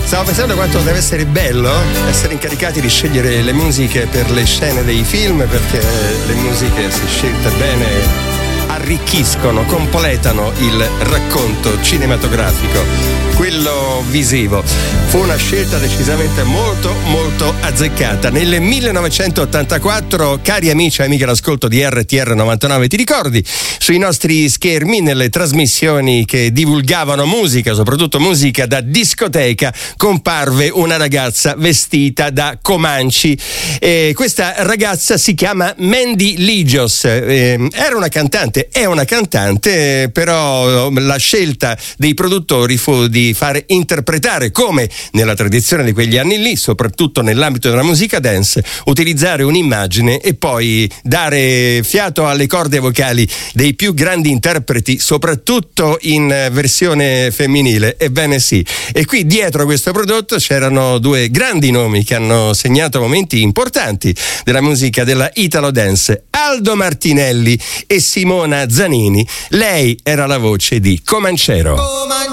Stavo pensando quanto deve essere bello essere incaricati di scegliere le musiche per le scene dei film, perché le musiche, se scelte bene, arricchiscono, completano il racconto cinematografico, quello visivo. Fu una scelta decisamente molto molto azzeccata. Nel 1984, cari amici e amiche all'ascolto di RTR 99, ti ricordi? Sui nostri schermi, nelle trasmissioni che divulgavano musica, soprattutto musica da discoteca, comparve una ragazza vestita da Comanci. Questa ragazza si chiama Mandy Ligios. Era una cantante, è una cantante, però la scelta dei produttori fu di fare interpretare, come nella tradizione di quegli anni lì, soprattutto nell'ambito della musica dance, utilizzare un'immagine e poi dare fiato alle corde vocali dei più grandi interpreti, soprattutto in versione femminile. Ebbene sì, e qui dietro questo prodotto c'erano due grandi nomi che hanno segnato momenti importanti della musica della Italo Dance: Aldo Martinelli e Simona Zanini. Lei era la voce di Comancero.